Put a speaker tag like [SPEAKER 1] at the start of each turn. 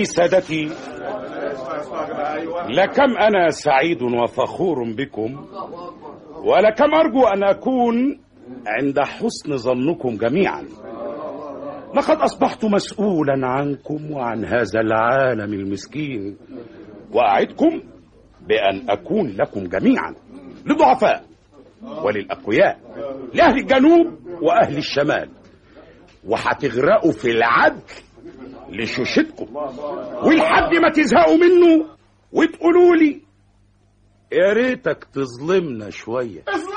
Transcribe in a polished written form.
[SPEAKER 1] سادتي، لكم أنا سعيد وفخور بكم، ولكم أرجو أن أكون عند حسن ظنكم جميعا. لقد أصبحت مسؤولا عنكم وعن هذا العالم المسكين، وأعدكم بأن أكون لكم جميعا، للضعفاء وللأقوياء، لأهل الجنوب وأهل الشمال، وهتغرقوا في العدل لشوشتكم، ولحد ما تزهقوا منه وتقولوا لي يا ريتك تظلمنا شوية.